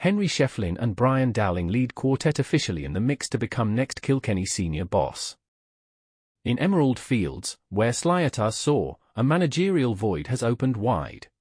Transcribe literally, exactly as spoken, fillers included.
Henry Shefflin and Brian Dowling lead quartet officially in the mix to become next Kilkenny senior boss. In Emerald Fields, where Slyatar saw, a managerial void has opened wide.